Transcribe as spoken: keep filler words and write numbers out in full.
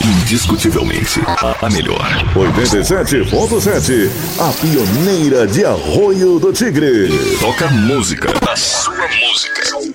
Indiscutivelmente, a melhor. oitenta e sete ponto sete, a pioneira de Arroio do Tigre. Toca música. A sua música.